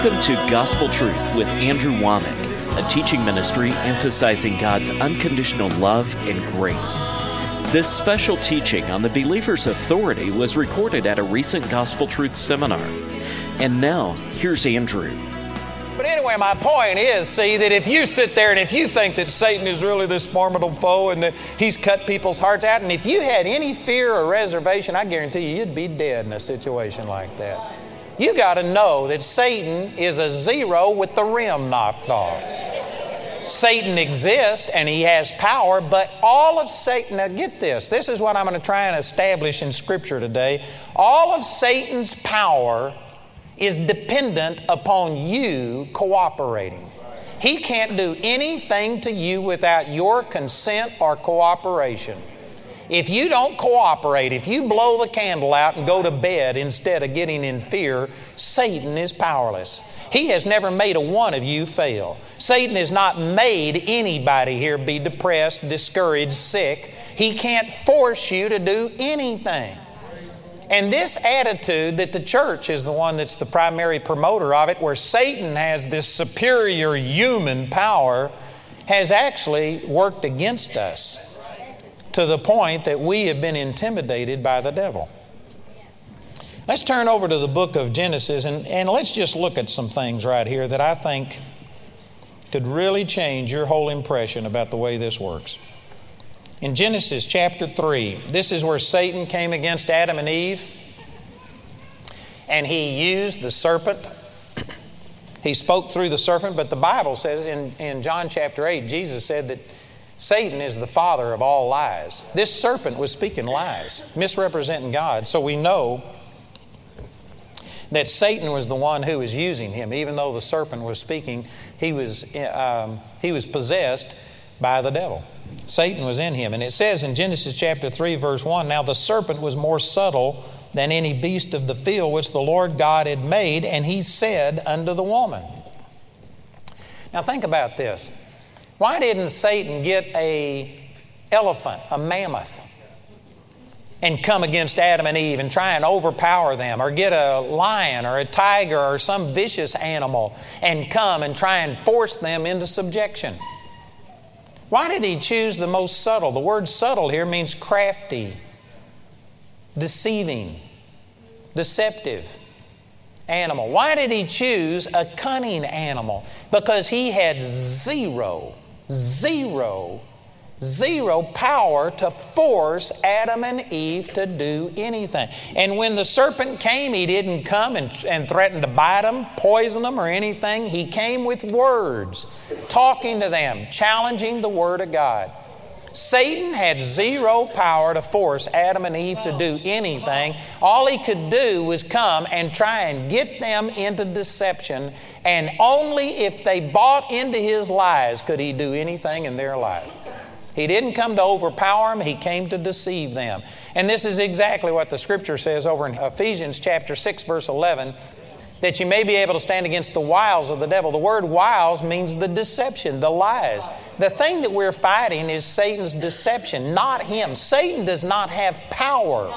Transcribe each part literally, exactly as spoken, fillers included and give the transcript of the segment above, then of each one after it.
Welcome to Gospel Truth with Andrew Womack, a teaching ministry emphasizing God's unconditional love and grace. This special teaching on the believer's authority was recorded at a recent Gospel Truth seminar. And now, here's Andrew. But anyway, my point is, see, that if you sit there and if you think that Satan is really this formidable foe and that he's cut people's hearts out, and if you had any fear or reservation, I guarantee you, you'd be dead in a situation like that. You got to know that Satan is a zero with the rim knocked off. Satan exists and he has power, but all of Satan, now get this, this is what I'm going to try and establish in Scripture today. All of Satan's power is dependent upon you cooperating. He can't do anything to you without your consent or cooperation. If you don't cooperate, if you blow the candle out and go to bed instead of getting in fear, Satan is powerless. He has never made a one of you fail. Satan has not made anybody here be depressed, discouraged, sick. He can't force you to do anything. And this attitude that the church is the one that's the primary promoter of it, where Satan has this superior human power, has actually worked against us, to the point that we have been intimidated by the devil. Let's turn over to the book of Genesis and, and let's just look at some things right here that I think could really change your whole impression about the way this works. In Genesis chapter three, this is where Satan came against Adam and Eve, and he used the serpent. He spoke through the serpent, but the Bible says in, in John chapter eight, Jesus said that Satan is the father of all lies. This serpent was speaking lies, misrepresenting God. So we know that Satan was the one who was using him. Even though the serpent was speaking, he was, um, he was possessed by the devil. Satan was in him. And it says in Genesis chapter three, verse one, "Now the serpent was more subtle than any beast of the field which the Lord God had made, and he said unto the woman." Now think about this. Why didn't Satan get a elephant, a mammoth, and come against Adam and Eve and try and overpower them, or get a lion or a tiger or some vicious animal and come and try and force them into subjection? Why did he choose the most subtle? The word subtle here means crafty, deceiving, deceptive animal. Why did he choose a cunning animal? Because he had zero Zero, zero power to force Adam and Eve to do anything. And when the serpent came, he didn't come and, and threaten to bite them, poison them, or anything. He came with words, talking to them, challenging the Word of God. Satan had zero power to force Adam and Eve to do anything. All he could do was come and try and get them into deception, and only if they bought into his lies could he do anything in their life. He didn't come to overpower them, he came to deceive them. And this is exactly what the Scripture says over in Ephesians chapter six, verse eleven, that you may be able to stand against the wiles of the devil. The word wiles means the deception, the lies. The thing that we're fighting is Satan's deception, not him. Satan does not have power.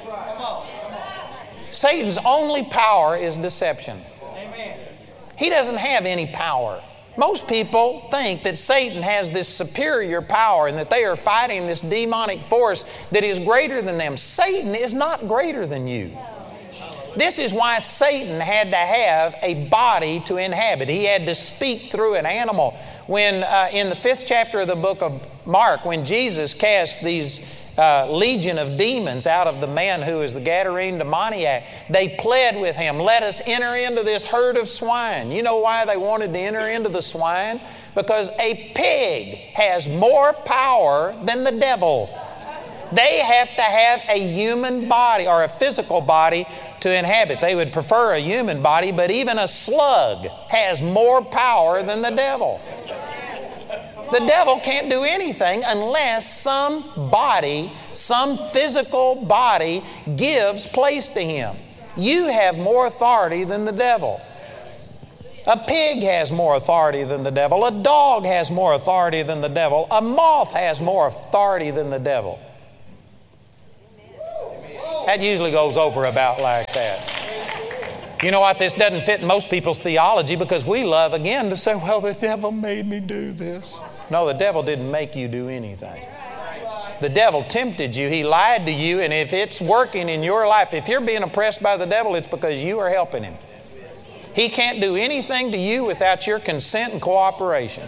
Satan's only power is deception. He doesn't have any power. Most people think that Satan has this superior power and that they are fighting this demonic force that is greater than them. Satan is not greater than you. This is why Satan had to have a body to inhabit. He had to speak through an animal. When uh, in the fifth chapter of the book of Mark, when Jesus cast these uh, legion of demons out of the man who is the Gadarene demoniac, they pled with him, "Let us enter into this herd of swine." You know why they wanted to enter into the swine? Because a pig has more power than the devil. They have to have a human body or a physical body to inhabit. They would prefer a human body, but even a slug has more power than the devil. The devil can't do anything unless some body, some physical body gives place to him. You have more authority than the devil. A pig has more authority than the devil. A dog has more authority than the devil. A moth has more authority than the devil. That usually goes over about like that. You know what? This doesn't fit in most people's theology because we love, again, to say, well, the devil made me do this. No, the devil didn't make you do anything. The devil tempted you. He lied to you. And if it's working in your life, if you're being oppressed by the devil, it's because you are helping him. He can't do anything to you without your consent and cooperation.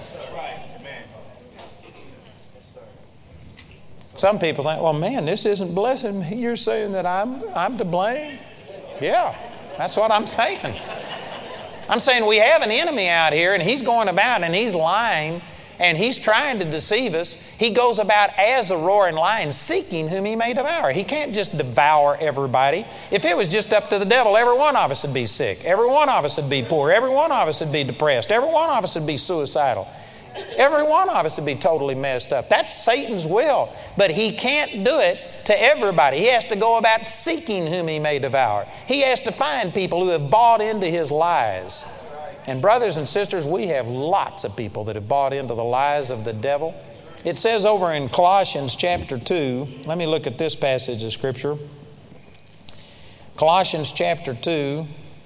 Some people think, well, man, this isn't blessing me. You're saying that I'm, I'm to blame? Yeah, that's what I'm saying. I'm saying we have an enemy out here, and he's going about and he's lying, and he's trying to deceive us. He goes about as a roaring lion, seeking whom he may devour. He can't just devour everybody. If it was just up to the devil, every one of us would be sick. Every one of us would be poor. Every one of us would be depressed. Every one of us would be suicidal. Every one of us would be totally messed up. That's Satan's will. But he can't do it to everybody. He has to go about seeking whom he may devour. He has to find people who have bought into his lies. And brothers and sisters, we have lots of people that have bought into the lies of the devil. It says over in Colossians chapter two, let me look at this passage of Scripture. Colossians chapter two,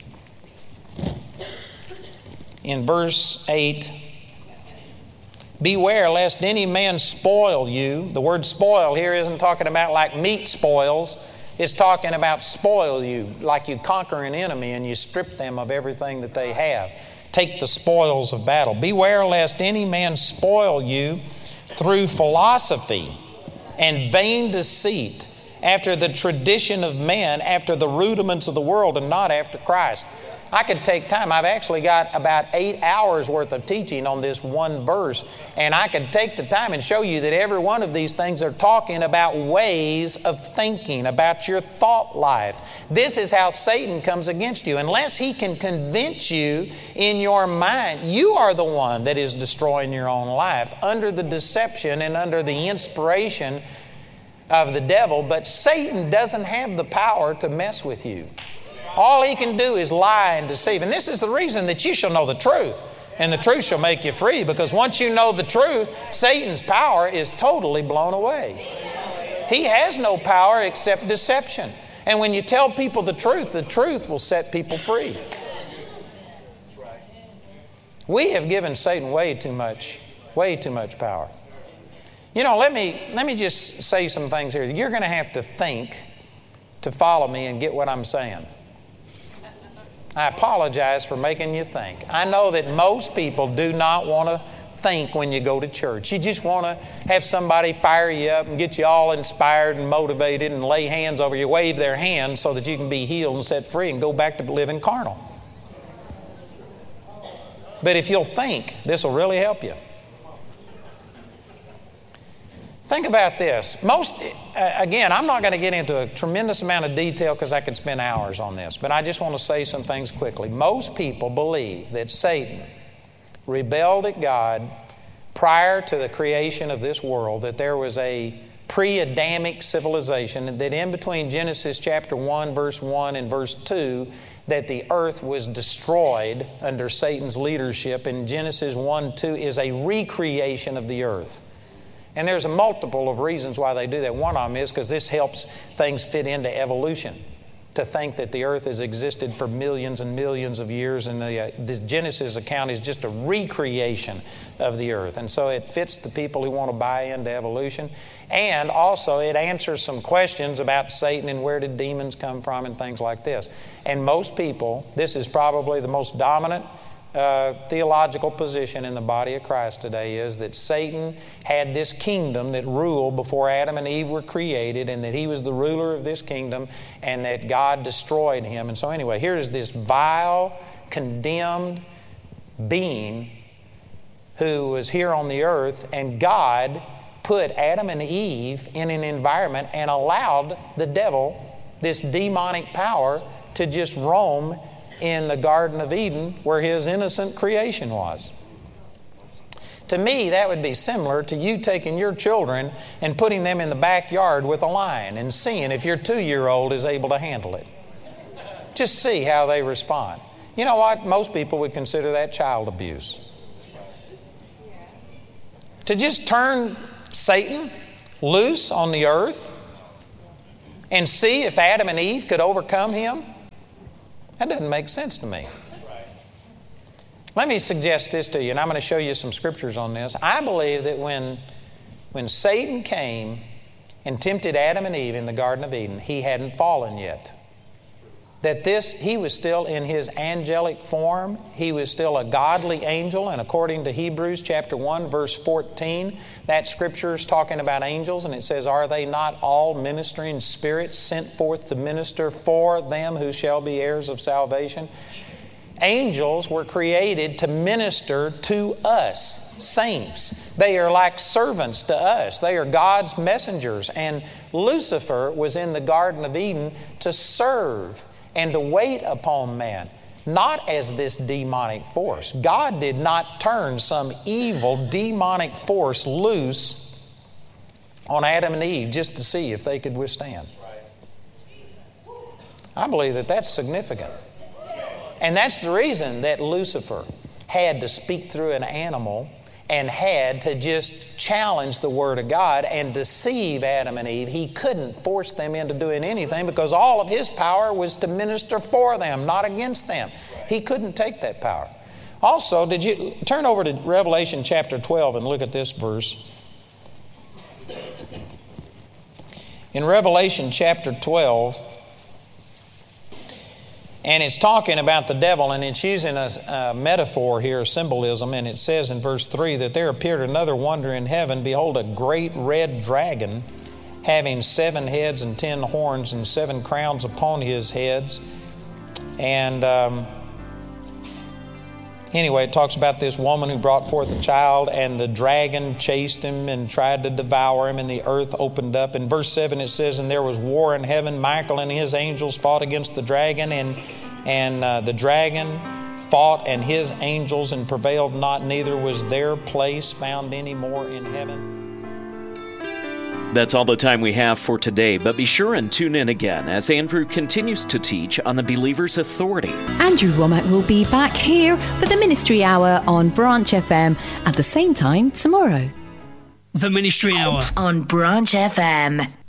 in verse eight, beware lest any man spoil you. The word spoil here isn't talking about like meat spoils. It's talking about spoil you, like you conquer an enemy and you strip them of everything that they have. Take the spoils of battle. Beware lest any man spoil you through philosophy and vain deceit, after the tradition of men, after the rudiments of the world, and not after Christ. I could take time. I've actually got about eight hours worth of teaching on this one verse, and I could take the time and show you that every one of these things are talking about ways of thinking, about your thought life. This is how Satan comes against you. Unless he can convince you in your mind, you are the one that is destroying your own life under the deception and under the inspiration of the devil. But Satan doesn't have the power to mess with you. All he can do is lie and deceive. And this is the reason that you shall know the truth, and the truth shall make you free. Because once you know the truth, Satan's power is totally blown away. He has no power except deception. And when you tell people the truth, the truth will set people free. We have given Satan way too much, way too much power. You know, let me, let me just say some things here. You're going to have to think to follow me and get what I'm saying. I apologize for making you think. I know that most people do not want to think when you go to church. You just want to have somebody fire you up and get you all inspired and motivated and lay hands over you, wave their hands so that you can be healed and set free and go back to living carnal. But if you'll think, this will really help you. Think about this. Most, uh, again, I'm not going to get into a tremendous amount of detail because I could spend hours on this, but I just want to say some things quickly. Most people believe that Satan rebelled at God prior to the creation of this world, that there was a pre-Adamic civilization, and that in between Genesis chapter one, verse one and verse two, that the earth was destroyed under Satan's leadership, and Genesis one, two is a recreation of the earth. And there's a multiple of reasons why they do that. One of them is because this helps things fit into evolution. To think that the earth has existed for millions and millions of years, and the, uh, the Genesis account is just a recreation of the earth. And so it fits the people who want to buy into evolution. And also it answers some questions about Satan and where did demons come from and things like this. And most people, this is probably the most dominant Uh, theological position in the body of Christ today, is that Satan had this kingdom that ruled before Adam and Eve were created, and that he was the ruler of this kingdom, and that God destroyed him. And so anyway, here's this vile, condemned being who was here on the earth, and God put Adam and Eve in an environment and allowed the devil, this demonic power, to just roam in the Garden of Eden where his innocent creation was. To me, that would be similar to you taking your children and putting them in the backyard with a lion and seeing if your two-year-old is able to handle it. Just see how they respond. You know what? Most people would consider that child abuse. To just turn Satan loose on the earth and see if Adam and Eve could overcome him. That doesn't make sense to me. Let me suggest this to you, and I'm going to show you some scriptures on this. I believe that when, when Satan came and tempted Adam and Eve in the Garden of Eden, he hadn't fallen yet. That this, he was still in his angelic form. He was still a godly angel. And according to Hebrews chapter one, verse fourteen, that scripture is talking about angels. And it says, are they not all ministering spirits sent forth to minister for them who shall be heirs of salvation? Angels were created to minister to us, saints. They are like servants to us. They are God's messengers. And Lucifer was in the Garden of Eden to serve and to wait upon man, not as this demonic force. God did not turn some evil demonic force loose on Adam and Eve just to see if they could withstand. I believe that that's significant. And that's the reason that Lucifer had to speak through an animal and had to just challenge the Word of God and deceive Adam and Eve. He couldn't force them into doing anything because all of his power was to minister for them, not against them. He couldn't take that power. Also, did you turn over to Revelation chapter twelve and look at this verse? In Revelation chapter twelve, and it's talking about the devil, and it's using a, a metaphor here, a symbolism, and it says in verse three that there appeared another wonder in heaven. Behold, a great red dragon, having seven heads and ten horns and seven crowns upon his heads. And um, anyway, it talks about this woman who brought forth a child, and the dragon chased him and tried to devour him, and the earth opened up. In verse seven it says, and there was war in heaven. Michael and his angels fought against the dragon, and, and uh, the dragon fought and his angels and prevailed not, neither was their place found any more in heaven. That's all the time we have for today, but be sure and tune in again as Andrew continues to teach on the believer's authority. Andrew Wommack will be back here for the Ministry Hour on Branch F M at the same time tomorrow. The Ministry Hour on Branch F M.